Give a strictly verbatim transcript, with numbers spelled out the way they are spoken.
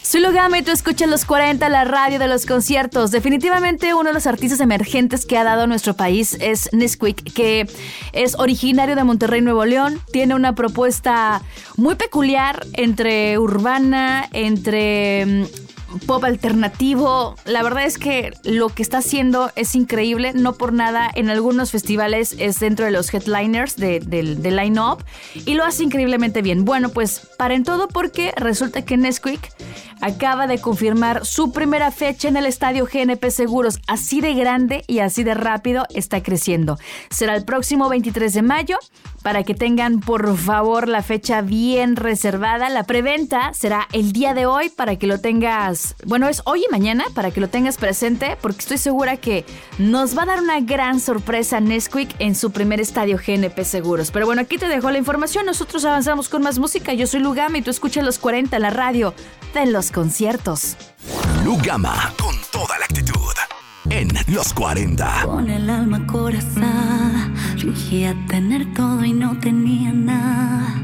Soy Lugama y tú escuchas Los cuarenta, la radio de los conciertos. Definitivamente uno de los artistas emergentes que ha dado nuestro país es Nesquik, que es originario de Monterrey, Nuevo León. Tiene una propuesta muy peculiar entre urbana, entre pop alternativo. La verdad es que lo que está haciendo es increíble. No por nada en algunos festivales es dentro de los headliners de, de, de line-up y lo hace increíblemente bien. Bueno, pues paren todo porque resulta que Nesquik acaba de confirmar su primera fecha en el estadio G N P Seguros. Así de grande y así de rápido está creciendo. Será el próximo veintitrés de mayo. Para que tengan, por favor, la fecha bien reservada. La preventa será el día de hoy para que lo tengas, bueno, es hoy y mañana, para que lo tengas presente, porque estoy segura que nos va a dar una gran sorpresa Nesquik en su primer estadio G N P Seguros. Pero bueno, aquí te dejo la información. Nosotros avanzamos con más música. Yo soy Lugama y tú escuchas Los cuarenta, la radio de los conciertos. Lugama, con toda la actitud. En Los cuarenta. Con el alma acorazada, fingía tener todo y no tenía nada.